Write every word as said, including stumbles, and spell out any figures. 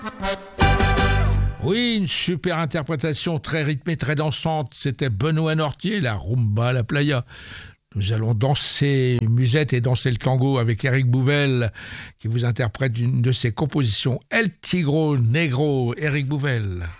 Oui, une super interprétation très rythmée, très dansante. C'était Benoît Nortier, la rumba à la playa. Nous allons danser musette et danser le tango avec Éric Bouvel, qui vous interprète une de ses compositions, El Tigro Negro, Éric Bouvel.